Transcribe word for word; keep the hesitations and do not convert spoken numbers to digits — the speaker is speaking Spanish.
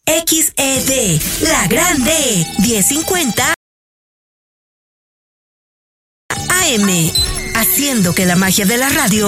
X E D, La Grande, diez cincuenta A M, haciendo que la magia de la radio